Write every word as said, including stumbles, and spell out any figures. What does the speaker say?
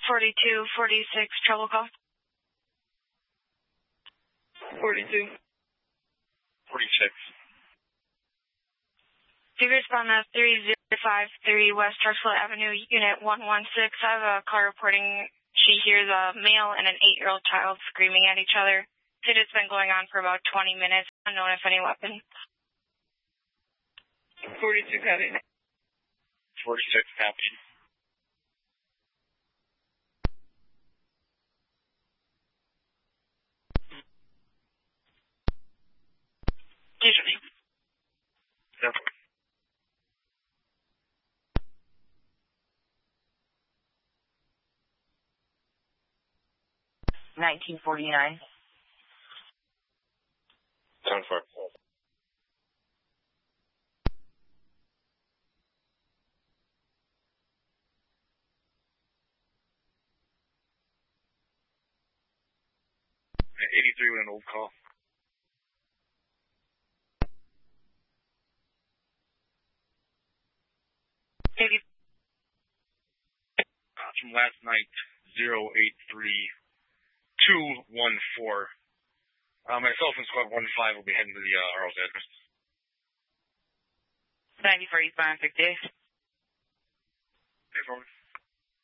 forty-two forty-six, trouble call. forty-two. forty-six. Do you respond to three zero five three West Drexel Avenue, Unit one one six? I have a car reporting she hears a male and an eight-year-old child screaming at each other. Said it's been going on for about twenty minutes. Unknown if any weapon. forty-two copy. forty-six copy. Usually. Yep. nineteen forty-nine. Sound for. eighty-three with an old call. eighty. Uh, from last night, zero eight three two one four. Uh, my cell phone squad one five will be heading to the uh, Arles address. ninety-four eastbound, six days. Okay, forward.